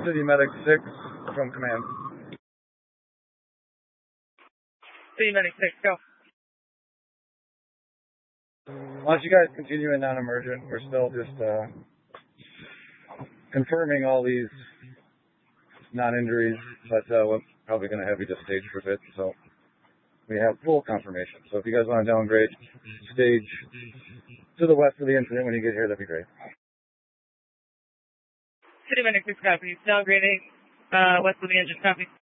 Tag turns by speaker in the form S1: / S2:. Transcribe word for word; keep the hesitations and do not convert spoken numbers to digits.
S1: City Medic six from command.
S2: City Medic six, go.
S1: Unless you guys continue in non-emergent, we're still just uh, confirming all these non-injuries, but uh, we're probably going to have you just stage for fit, so we have full confirmation. So if you guys want to downgrade stage to the west of the incident when you get here, that'd be great.
S2: City Medic six, copy. Downgrading uh, west of the engine, copy.